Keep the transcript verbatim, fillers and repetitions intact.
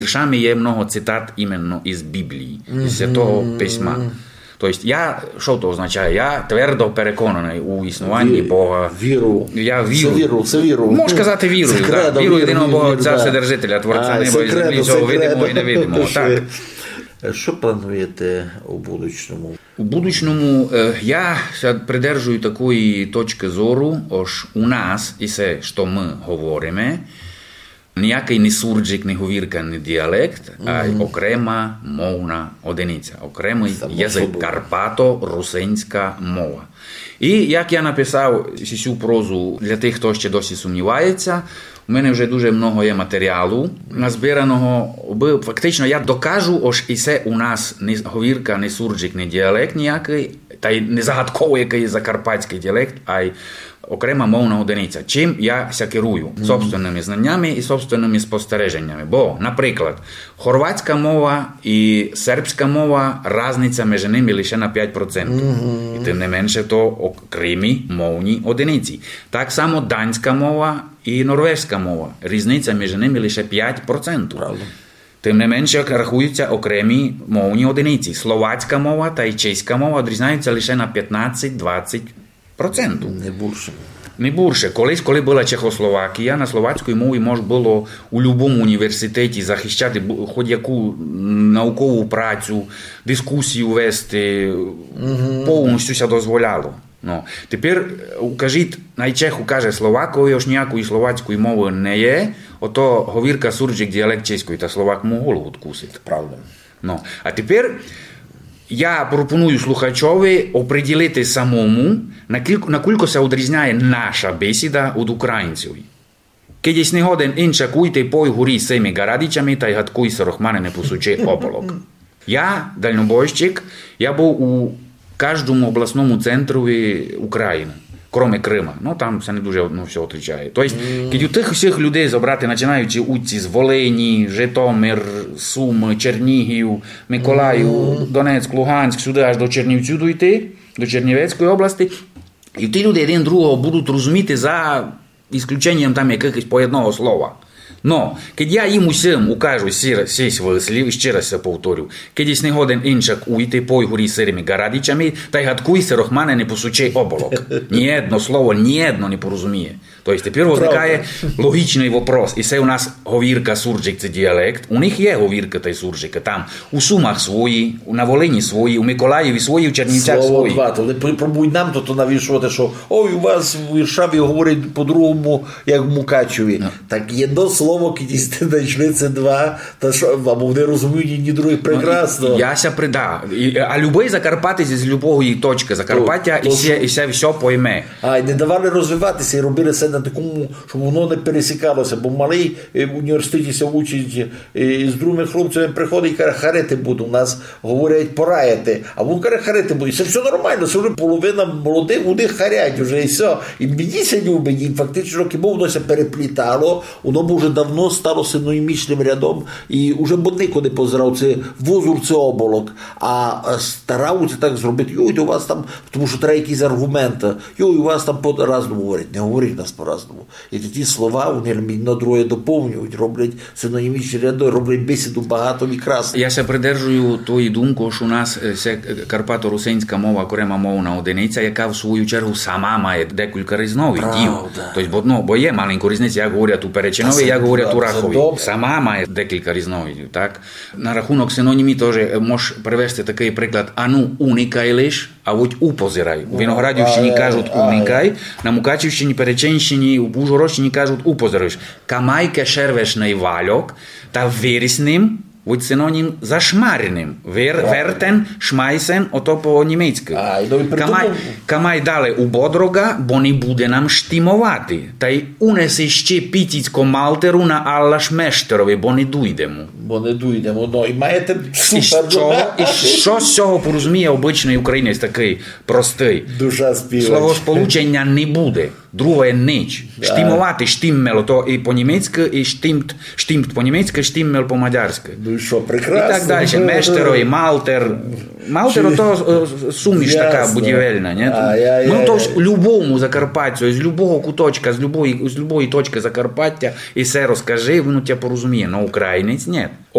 віршами є много цитат іменно із Біблії, із Святого Письма. Тобто я, що то означає? Я твердо переконаний у існуванні Бога. Віру. Я віру. Це віру, це віру. Можеш казати віру. Да. Віру єдиного Бога, Отця, Вседержителя, Творця неба і землі, всього видимого і невидимого. Так. Що плануєте у будучному? У будучному я придержую такої точки зору, ось у нас, і все, що ми говоримо, ніякий не суржик, не говірка, не діалект, а mm-hmm. окрема мовна одиниця, окремий язик, карпато-русинська мова. І як я написав цю прозу для тих, хто ще досі сумнівається, у мене вже дуже много є матеріалу назбираного. Фактично я докажу, ось і це у нас не говірка, не суржик, не діалект ніякий, та й не загадковий який закарпатський діалект, а й окрема мовна одиниця. Чим я ся керую? Mm-hmm. Собственними знаннями і собственними спостереженнями. Бо, наприклад, хорватська мова і сербська мова, різниця між ними лише на п'ять відсотків. Mm-hmm. І тим не менше, то окремі мовні одиниці. Так само данська мова і норвезька мова. Різниця між ними лише п'ять відсотків. Правда. Тим не менше, рахуються окремі мовні одиниці. Словацька мова та й чеська мова відрізняються лише на п'ятнадцять-двадцять відсотків. Не більше. Не більше. Колись, коли була Чехословакія, на словацькій мові можна було у будь-якому університеті захищати хоч яку наукову працю, дискусію вести, угу. повністю ся дозволяло. No. Тепер укажіть, найчеху каже Словакові, ось ніякої словацької мови не є, ото говірка, суржик, діалект чеської, та словак му голову откусить. Правда. No. А тепер я пропоную слухачові оприділити самому, накільки се відрізняє наша бесіда від українців. Кедесь не годен інша куйте пой горі з цими гарадичами, та й гадкуй се рохмане не посуче ополок. Я, дальнобойщик, я був у кожному обласному центрові України, кроме Крима. Ну, там це не дуже ну, все отличає. Тобто, mm. коли у тих всіх людей забрати, починаючи утці з Волині, Житомир, Суми, Чернігів, Миколаїв, mm. Донецьк, Луганськ, сюди аж до Чернівцю дойти, до Чернівецької області, і ті люди один другого будуть розуміти за ісключенням там якихось по одного слова. Но, коли я їм усім укажу сість вислів, ще раз це повторю, кедесь не годен іншак уйти по горі сирими гарадичами, та й гадкуй се рохмане не посучей оболок. Ні одно слово, ні одно не порозуміє. Тобто, тепер виникає логічний вопрос. І це у нас говірка, суржик, це діалект. У них є говірка та й суржика. Там у Сумах свої, на Волині свої, у Миколаєві свої, у Чернівцях свої. Слово два. Пробуй нам то навішувати, що ой, у вас в Варшаві говорять по-другому, як в Мукачеві. No. Так єдно слово, кудись ти знайшли, це два, та що, або вони розуміють ні других прекрасно. No, я ся прида. А любий закарпатець з любої точки Закарпаття то, то, і, все, і все, все пойме. А, і не давали розвиватися, і робили це на такому, щоб воно не пересікалося, бо малий в університеті ся учить і з другими хлопцями приходить і каже, харити буду, у нас говорять пораяти, а він каже, харити буду, і це все нормально, це вже половина молодих, у них харять вже, і все, і мені це любить, і фактично, коли воно ся переплітало, воно б вже давно стало синонімічним рядом, і вже б ніхто не позирав, це возур, це оболок, а стараються так зробити, йой, у вас там, тому що треба якісь аргументи, йой, у вас там по-разному говорять, не говорять нас по-разному. І ті слова, вони на друге доповнюють, роблять синонімічні ряди, роблять бесіду багато і красно. Я се придержую тої думки, що у нас карпато-русинська мова, окрема мовна одиниця, яка в свою чергу сама має декілька різновидів. Тобто, бо, бо є маленьку різницю, як говорять у Перечинові, як говорять у Рахові. Сама має декілька різновидів, так? На рахунок синонімів теж можеш привести такий приклад, ану уникай лиш, а от упозирай. У Виноградівщині кажуть уникай, на Мукачівщині, Перечинщині, у Ужгородщині кажуть упозираєш. Камайке шервешний вальок та вирісним від синонім за шмарним. Вер, вертен, шмайсен, ото по-німецьки. Камай, камай дали у бодрога, бо не буде нам штимувати. Та й унеси ще пітіцько малтеру на Аллаш Мештерові, бо не дуйдемо. Бо не дуйдемо. Ну, і маєте супер. І що, і що з цього порозуміє обичний українець такий простий? Душа співач. Словосполучення не буде. друге ніч. Штимувати штиммело, то і по-німецьки, і штимт, штимт по-німецьки, штиммел по-мадярськи. Ну що, прекрасно. І так далі. Мештеро і малтер. Малтер – то суміш така будівельна. Ні? А, я, я, ну, то ж любому Закарпаттю, з любого куточка, з любої, з любої точки Закарпаття, і все розкажи, воно тебе порозуміє. Но українець – ні.